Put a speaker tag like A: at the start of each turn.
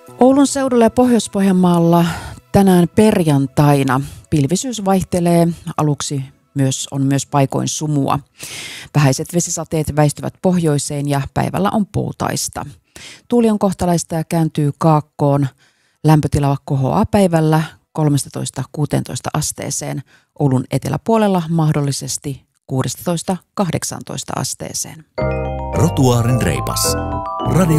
A: Oulun seudulla ja Pohjois-Pohjanmaalla tänään perjantaina pilvisyys vaihtelee, aluksi on myös paikoin sumua. Vähäiset vesisateet väistyvät pohjoiseen ja päivällä on puutaista. Tuuli on kohtalaista ja kääntyy kaakkoon. Lämpötila kohoaa päivällä 13-16 asteeseen. Oulun eteläpuolella mahdollisesti 16-18 asteeseen.
B: Rotuaaren reipas. Radio